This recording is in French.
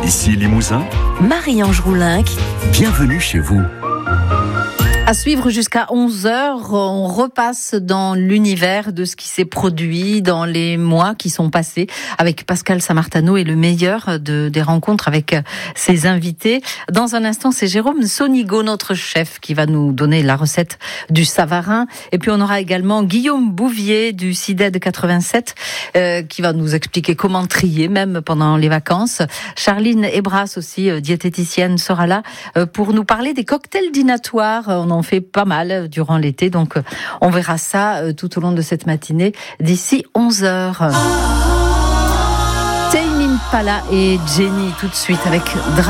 Ici Limousin, Marie-Ange Roulinck. Bienvenue chez vous. À suivre jusqu'à 11h, on repasse dans l'univers de ce qui s'est produit dans les mois qui sont passés avec Pascal Sammartano et le meilleur des rencontres avec ses invités. Dans un instant, c'est Jérôme Sonigo, notre chef, qui va nous donner la recette du Savarin. Et puis on aura également Guillaume Bouvier du CIDED 87 qui va nous expliquer comment trier même pendant les vacances. Charline Ebras aussi, diététicienne, sera là pour nous parler des cocktails dînatoires. On en fait pas mal durant l'été, donc on verra ça tout au long de cette matinée d'ici 11h. Tame Impala et Jenny tout de suite avec